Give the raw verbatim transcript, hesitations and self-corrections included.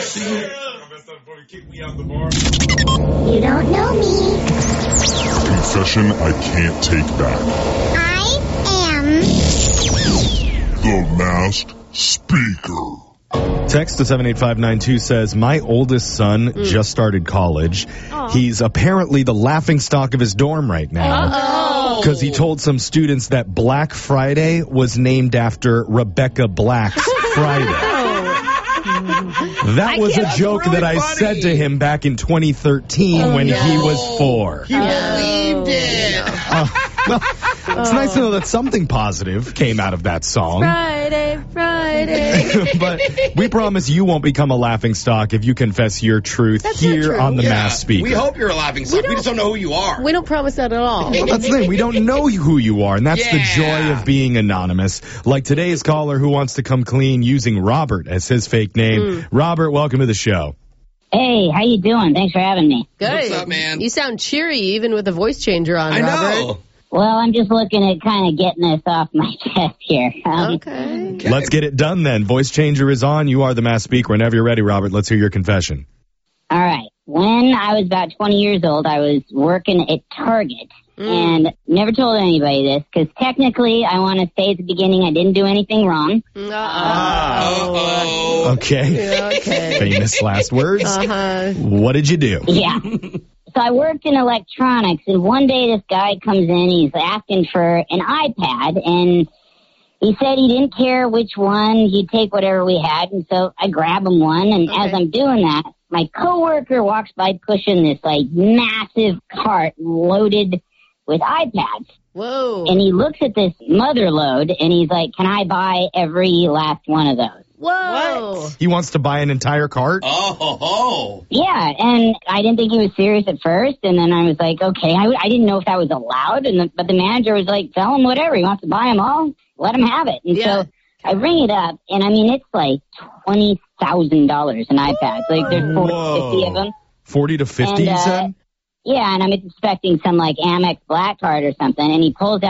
You don't know me. Confession I can't take back. I am The Masked Speaker. Text to seven eight five nine two says, my oldest son mm. just started college. Aww. He's apparently the laughingstock of his dorm right now. Because he told some students that Black Friday was named after Rebecca Black's Friday. That was a joke really that I funny. said to him back in twenty thirteen oh, when no. he was four. He believed it. Uh, well, it's nice to know that something positive came out of that song. Friday, Friday. But we promise you won't become a laughingstock if you confess your truth That's here on the yeah, Masked Speaker. We hope you're a laughingstock. We, we just don't know who you are. We don't promise that at all. Well, that's the thing. We don't know who you are, and that's yeah. the joy of being anonymous. Like today's caller who wants to come clean using Robert as his fake name. Mm. Robert, welcome to the show. Hey, how you doing? Thanks for having me. Good. What's up, man? You sound cheery even with a voice changer on, I Robert. know. Well, I'm just looking at kind of getting this off my chest here. Um, okay. okay. Let's get it done then. Voice changer is on. You are the Masked Speaker. Whenever you're ready, Robert, let's hear your confession. All right. When I was about twenty years old, I was working at Target. Mm. And never told anybody this, because technically, I want to say at the beginning, I didn't do anything wrong. Uh-oh. Uh-oh. Okay. Yeah, okay. Famous last words. Uh-huh. What did you do? Yeah. So I worked in electronics, and one day this guy comes in, he's asking for an iPad, and he said he didn't care which one, he'd take whatever we had, and so I grab him one, and okay. as I'm doing that, my coworker walks by pushing this, like, massive cart loaded with iPads. Whoa. And he looks at this mother load, and he's like, can I buy every last one of those? Whoa. What? He wants to buy an entire cart? Oh, ho, ho. Yeah, and I didn't think he was serious at first, and then I was like, okay, I, I didn't know if that was allowed, and the, but the manager was like, tell him whatever, he wants to buy them all, let him have it. And yeah. so I ring it up, and I mean, it's like twenty thousand dollars an iPad. Like, there's forty to fifty of them. forty to fifty, and, you uh, said? Yeah, and I'm expecting some, like, Amex Black Card or something, and he pulls out